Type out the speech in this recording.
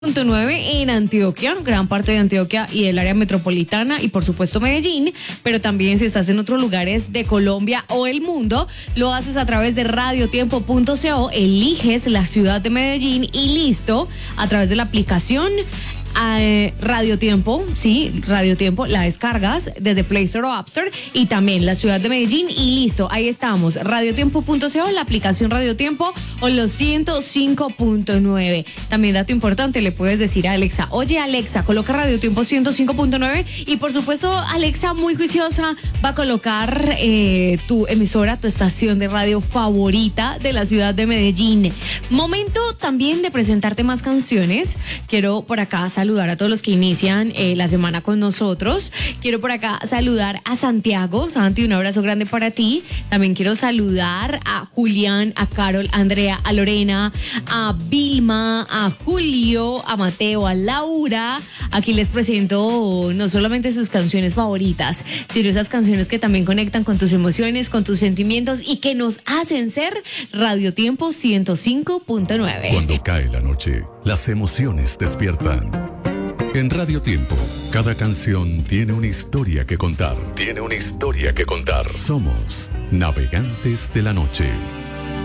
9 en Antioquia, gran parte de Antioquia y el área metropolitana y por supuesto Medellín, pero también si estás en otros lugares de Colombia o el mundo, lo haces a través de radiotiempo.co, eliges la ciudad de Medellín y listo, a través de la aplicación Radio Tiempo, sí, Radio Tiempo, la descargas desde Play Store o App Store y también la ciudad de Medellín y listo, ahí estamos, radiotiempo.co, la aplicación Radio Tiempo o los 105.9. También dato importante, le puedes decir a Alexa, oye Alexa, coloca Radio Tiempo 105.9 y por supuesto Alexa muy juiciosa va a colocar tu emisora, tu estación de radio favorita de la ciudad de Medellín. Momento también de presentarte más canciones. Quiero por acá saludar a todos los que inician la semana con nosotros. Quiero por acá saludar a Santiago. Santi, un abrazo grande para ti. También quiero saludar a Julián, a Carol, a Andrea, a Lorena, a Vilma, a Julio, a Mateo, a Laura. Aquí les presento no solamente sus canciones favoritas, sino esas canciones que también conectan con tus emociones, con tus sentimientos y que nos hacen ser Radio Tiempo 105.9. Cuando cae la noche, las emociones despiertan. En Radio Tiempo, cada canción tiene una historia que contar. Tiene una historia que contar. Somos Navegantes de la Noche.